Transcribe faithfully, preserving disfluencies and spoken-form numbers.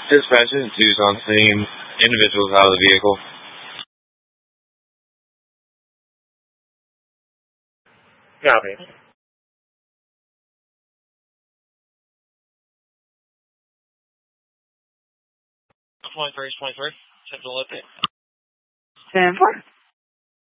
Dispatches, two's on scene. Individuals out of the vehicle. Copy. twenty-three, twenty-three. ten four.